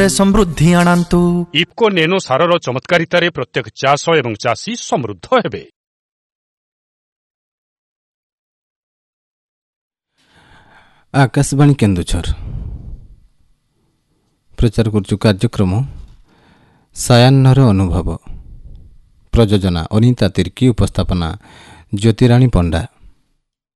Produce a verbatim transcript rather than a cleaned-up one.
ସମୃଦ୍ଧି ଆଣନ୍ତୁ। ଇଫ୍କୋ ନେନୋ ସାରର ଚମତ୍କାରିତାରେ ପ୍ରତ୍ୟେକ ଚାଷ ଏବଂ ଚାଷୀ ସମୃଦ୍ଧ ହେବେ। ଆକାଶବାଣୀ କେନ୍ଦୁଝର ପ୍ରଚାର କରୁଛୁ କାର୍ଯ୍ୟକ୍ରମ ସାୟାହ୍ନର ଅନୁଭବ। ପ୍ରଯୋଜନା ଅନିତା ତିର୍କି, ଉପସ୍ଥାପନା ଜ୍ୟୋତିରାଣୀ ପଣ୍ଡା।